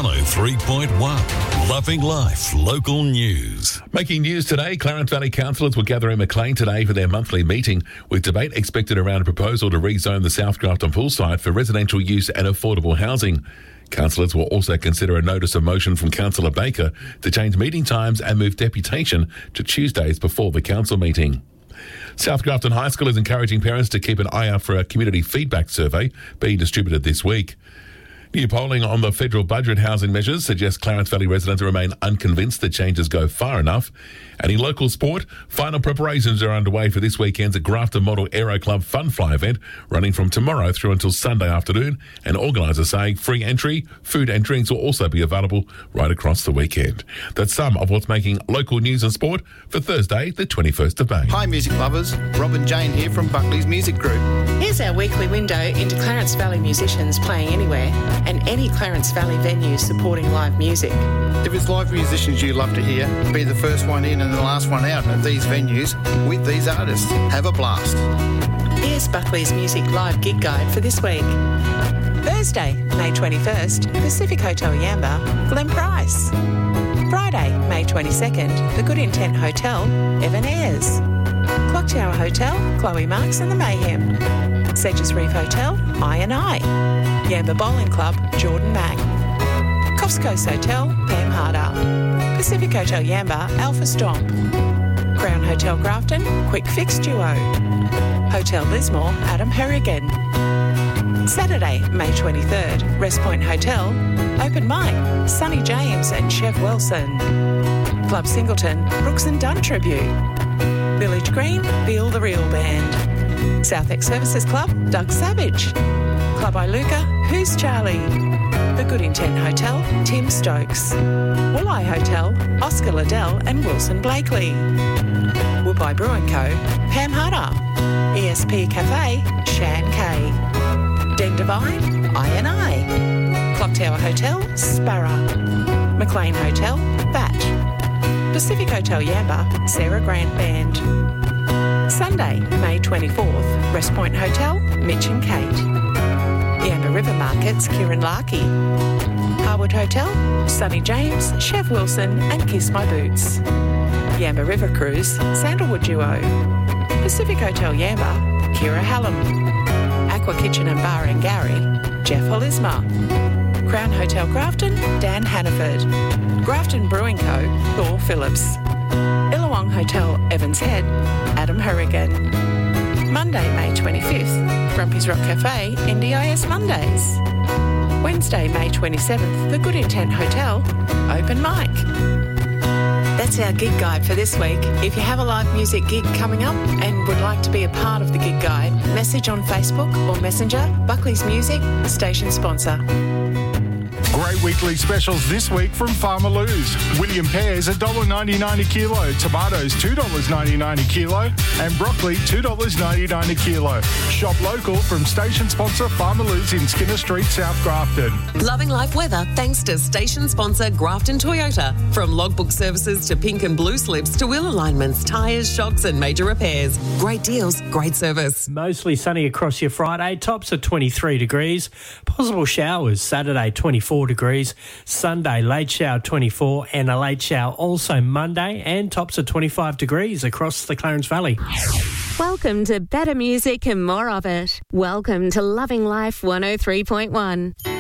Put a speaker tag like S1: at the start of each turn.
S1: 103.1 Loving Life Local News.
S2: Making news today, Clarence Valley councillors will gather in Maclean today for their monthly meeting, with debate expected around a proposal to rezone the South Grafton poolside for residential use and affordable housing. Councillors will also consider a notice of motion from Councillor Baker to change meeting times and move deputation to Tuesdays before the council meeting. South Grafton High School is encouraging parents to keep an eye out for a community feedback survey being distributed this week. New polling on the federal budget housing measures suggests Clarence Valley residents remain unconvinced that changes go far enough. And in local sport, final preparations are underway for this weekend's Grafton Model Aero Club Fun Fly event, running from tomorrow through until Sunday afternoon, and organisers saying free entry, food and drinks will also be available right across the weekend. That's some of what's making local news and sport for Thursday, the 21st of May.
S3: Hi music lovers, Rob and Jane here from Buckley's Music Group.
S4: Here's our weekly window into Clarence Valley musicians playing anywhere and any Clarence Valley venues supporting live music.
S3: If it's live musicians you love to hear, be the first one in and the last one out at these venues with these artists. Have a blast.
S4: Here's Buckley's Music Live Gig Guide for this week. Thursday, May 21st, Pacific Hotel Yamba, Glen Price. Friday, May 22nd, the Good Intent Hotel, Evan Ayres. Clock Tower Hotel, Chloe Marks and the Mayhem. Sedges Reef Hotel, I&I. Yamba Bowling Club, Jordan Mack. Coast Hotel, Pam Harder. Pacific Hotel Yamba, Alpha Stomp. Crown Hotel Grafton, Quick Fix Duo. Hotel Lismore, Adam Harrigan. Saturday, May 23rd, Rest Point Hotel, Open Mic, Sonny James and Chev Wilson. Club Singleton, Brooks and Dunn Tribute. Village Green, Bill the Real Band. Southex Services Club, Doug Savage. Club Iluka, Who's Charlie? The Good Intent Hotel, Tim Stokes. Wooleye Hotel, Oscar Liddell and Wilson Blakely. Woodbye Brew & Co, Pam Hutter. ESP Cafe, Shan Kay. Den Divine, I&I. Clock Tower Hotel, Sparrow. Maclean Hotel, Bat. Pacific Hotel Yamba, Sarah Grant Band. Sunday, May 24th, Rest Point Hotel, Mitch and Kate. Yamba River Markets, Kieran Larkey. Harwood Hotel, Sonny James, Chev Wilson and Kiss My Boots. Yamba River Cruise, Sandalwood Duo. Pacific Hotel Yamba, Kira Hallam. Aqua Kitchen and Bar and Gary, Jeff Holisma. Crown Hotel Grafton, Dan Hannaford. Grafton Brewing Co, Thor Phillips. Illawong Hotel, Evans Head, Adam Harrigan. Monday, May 25th, Grumpy's Rock Cafe, NDIS Mondays. Wednesday, May 27th, the Good Intent Hotel, Open Mic. That's our gig guide for this week. If you have a live music gig coming up and would like to be a part of the gig guide, message on Facebook or Messenger, Buckley's Music, station sponsor.
S5: Great weekly specials this week from Farmer Lou's. William pears $1.99 a kilo, tomatoes $2.99 a kilo, and broccoli $2.99 a kilo. Shop local from station sponsor Farmer Lou's in Skinner Street, South Grafton.
S6: Loving life weather thanks to station sponsor Grafton Toyota. From logbook services to pink and blue slips to wheel alignments, tyres, shocks and major repairs. Great deals, great service.
S7: Mostly sunny across your Friday. Tops at 23 degrees. Possible showers Saturday 24 degrees. Sunday late shower 24 and a late shower also Monday, and tops at 25 degrees across the Clarence Valley.
S8: Welcome to better music and more of it. Welcome to Loving Life 103.1.